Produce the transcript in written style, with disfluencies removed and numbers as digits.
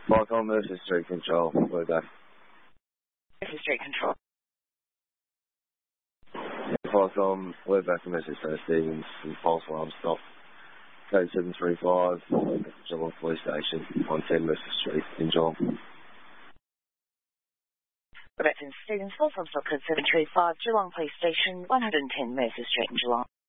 Falcon Mercer Street Control, we're back. Mercer Street Control. Falcon, we're back from Mercer Stevens and false alarm stop. Code 735, Geelong Police Station, 110 Mercer Street in Geelong. We're back in Stevens, false alarm stop code 735, Geelong Police Station, 110 Mercer Street in Geelong.